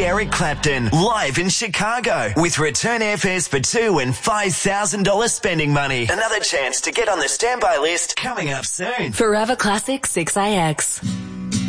see Eric Clapton live in Chicago with return airfares for two and $5,000 spending money. Another chance to get on the standby list coming up soon. Forever Classic 6AX.